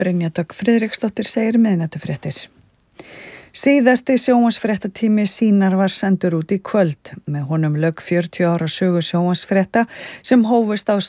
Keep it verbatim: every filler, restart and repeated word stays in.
Brynja Dögg Friðriksdóttir segir miðnætufréttir. Síðasti sjónvarpsfréttatími Sýnar var sendur út í kvöld. Með honum lauk fjörutíu ára sögu sjónvarpsfrétta sem hófust á